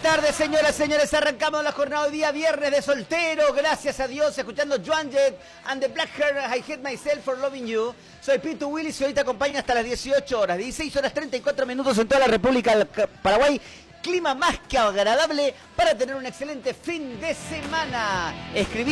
tardes, señoras y señores. Arrancamos la jornada hoy día, viernes de soltero. Gracias a Dios, escuchando Joan Jett and the Black Hair, I Hate Myself for Loving You. Soy Pitu Willis y hoy te acompaño hasta las 18 horas. 16 horas 34 minutos en toda la República del Paraguay. Clima más que agradable para tener un excelente fin de semana. Escribí